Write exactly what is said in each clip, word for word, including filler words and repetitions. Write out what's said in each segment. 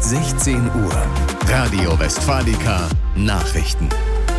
sechzehn Uhr. Radio Westfalica Nachrichten.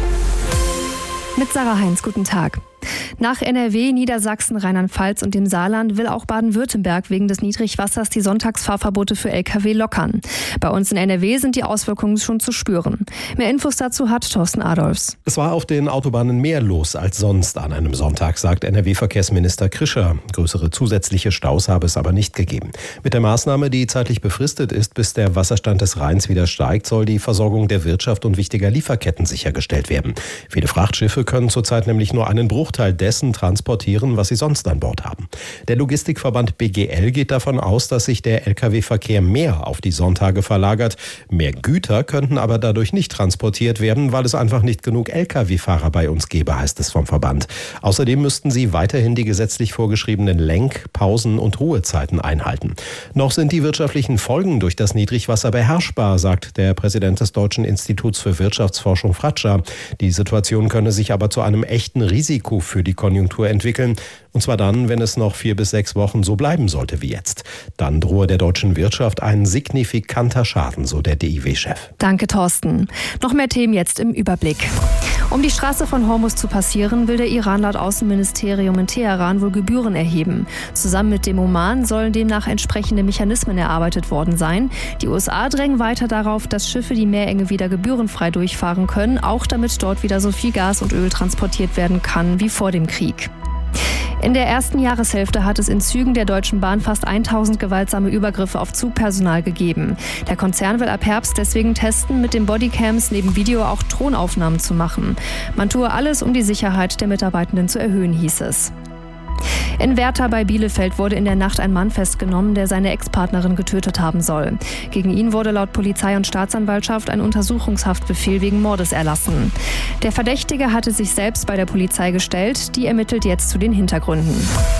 Mit Sarah Heinz, guten Tag. Nach N R W, Niedersachsen, Rheinland-Pfalz und dem Saarland will auch Baden-Württemberg wegen des Niedrigwassers die Sonntagsfahrverbote für L K W lockern. Bei uns in N R W sind die Auswirkungen schon zu spüren. Mehr Infos dazu hat Thorsten Adolfs. Es war auf den Autobahnen mehr los als sonst an einem Sonntag, sagt N R W-Verkehrsminister Krischer. Größere zusätzliche Staus habe es aber nicht gegeben. Mit der Maßnahme, die zeitlich befristet ist, bis der Wasserstand des Rheins wieder steigt, soll die Versorgung der Wirtschaft und wichtiger Lieferketten sichergestellt werden. Viele Frachtschiffe können zurzeit nämlich nur einen Bruchteil dessen transportieren, was sie sonst an Bord haben. Der Logistikverband B G L geht davon aus, dass sich der L K W-Verkehr mehr auf die Sonntage verlagert. Mehr Güter könnten aber dadurch nicht transportiert werden, weil es einfach nicht genug L K W-Fahrer bei uns gäbe, heißt es vom Verband. Außerdem müssten sie weiterhin die gesetzlich vorgeschriebenen Lenk-, Pausen- und Ruhezeiten einhalten. Noch sind die wirtschaftlichen Folgen durch das Niedrigwasser beherrschbar, sagt der Präsident des Deutschen Instituts für Wirtschaftsforschung Fratscher. Die Situation könne sich aber zu einem echten Risiko für die Konjunktur entwickeln. Und zwar dann, wenn es noch vier bis sechs Wochen so bleiben sollte wie jetzt. Dann drohe der deutschen Wirtschaft ein signifikanter Schaden, so der D I W-Chef. Danke, Thorsten. Noch mehr Themen jetzt im Überblick. Um die Straße von Hormuz zu passieren, will der Iran laut Außenministerium in Teheran wohl Gebühren erheben. Zusammen mit dem Oman sollen demnach entsprechende Mechanismen erarbeitet worden sein. Die U S A drängen weiter darauf, dass Schiffe die Meerenge wieder gebührenfrei durchfahren können, auch damit dort wieder so viel Gas und Öl transportiert werden kann wie vor dem Krieg. In der ersten Jahreshälfte hat es in Zügen der Deutschen Bahn fast tausend gewaltsame Übergriffe auf Zugpersonal gegeben. Der Konzern will ab Herbst deswegen testen, mit den Bodycams neben Video auch Drohnenaufnahmen zu machen. Man tue alles, um die Sicherheit der Mitarbeitenden zu erhöhen, hieß es. In Werther bei Bielefeld wurde in der Nacht ein Mann festgenommen, der seine Ex-Partnerin getötet haben soll. Gegen ihn wurde laut Polizei und Staatsanwaltschaft ein Untersuchungshaftbefehl wegen Mordes erlassen. Der Verdächtige hatte sich selbst bei der Polizei gestellt, die ermittelt jetzt zu den Hintergründen.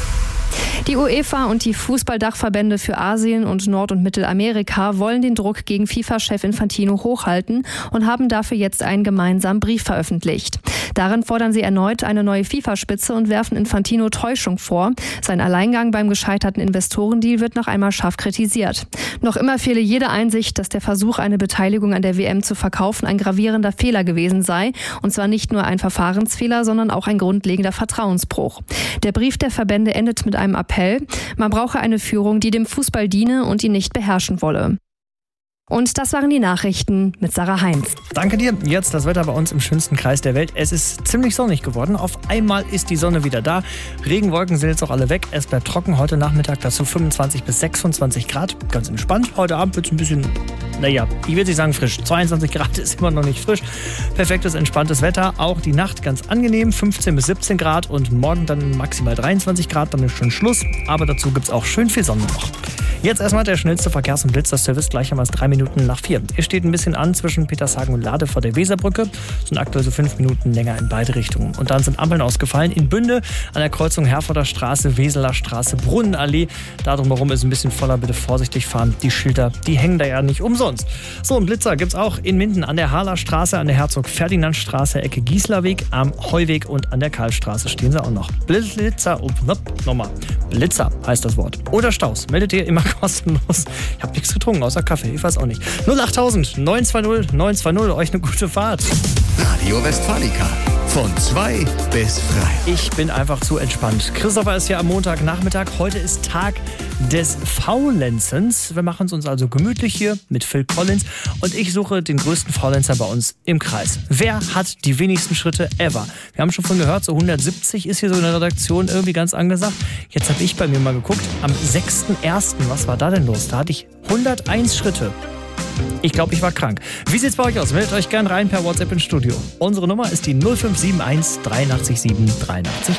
Die UEFA und die Fußballdachverbände für Asien und Nord- und Mittelamerika wollen den Druck gegen FIFA-Chef Infantino hochhalten und haben dafür jetzt einen gemeinsamen Brief veröffentlicht. Darin fordern sie erneut eine neue FIFA-Spitze und werfen Infantino Täuschung vor. Sein Alleingang beim gescheiterten Investorendeal wird noch einmal scharf kritisiert. Noch immer fehle jede Einsicht, dass der Versuch, eine Beteiligung an der W M zu verkaufen, ein gravierender Fehler gewesen sei. Und zwar nicht nur ein Verfahrensfehler, sondern auch ein grundlegender Vertrauensbruch. Der Brief der Verbände endet mit einem Appell. Man brauche eine Führung, die dem Fußball diene und ihn nicht beherrschen wolle. Und das waren die Nachrichten mit Sarah Heinz. Danke dir. Jetzt das Wetter bei uns im schönsten Kreis der Welt. Es ist ziemlich sonnig geworden. Auf einmal ist die Sonne wieder da. Regenwolken sind jetzt auch alle weg. Es bleibt trocken. Heute Nachmittag dazu fünfundzwanzig bis sechsundzwanzig Grad. Ganz entspannt. Heute Abend wird es ein bisschen, naja, ich will nicht sagen frisch. zweiundzwanzig Grad ist immer noch nicht frisch. Perfektes, entspanntes Wetter. Auch die Nacht ganz angenehm. fünfzehn bis siebzehn Grad und morgen dann maximal dreiundzwanzig Grad. Dann ist schon Schluss. Aber dazu gibt es auch schön viel Sonne noch. Jetzt erstmal der schnellste Verkehrs- und Blitzerservice gleichermaßen drei Minuten nach vier. Es steht ein bisschen an zwischen Petershagen und Lade vor der Weserbrücke. Sind aktuell so fünf Minuten länger in beide Richtungen. Und dann sind Ampeln ausgefallen in Bünde an der Kreuzung Herforder Straße, Weseler Straße, Brunnenallee. Da drumherum ist ein bisschen voller, bitte vorsichtig fahren. Die Schilder, die hängen da ja nicht umsonst. So, einen Blitzer gibt's auch in Minden an der Harler Straße, an der Herzog-Ferdinand-Straße, Ecke Gieslerweg, am Heuweg und an der Karlstraße stehen sie auch noch. Blitzer, oh, nochmal. Blitzer heißt das Wort. Oder Staus. Meldet ihr immer kostenlos. Ich habe nichts getrunken, außer Kaffee. Ich weiß auch nicht. null achttausend neun zwei null neun zwei null. Euch eine gute Fahrt. Radio Westfalica. Von zwei bis drei. Ich bin einfach zu entspannt. Christopher ist ja am Montagnachmittag. Heute ist Tag des Faulenzens. Wir machen es uns also gemütlich hier mit Phil Collins. Und ich suche den größten Faulenzer bei uns im Kreis. Wer hat die wenigsten Schritte ever? Wir haben schon von gehört, so hundertsiebzig ist hier so in der Redaktion irgendwie ganz angesagt. Jetzt habe ich bei mir mal geguckt. Am sechsten ersten Was war da denn los? Da hatte ich hunderteins Schritte. Ich glaube, ich war krank. Wie sieht's bei euch aus? Meldet euch gern rein per WhatsApp ins Studio. Unsere Nummer ist die null fünf sieben eins drei acht sieben drei acht.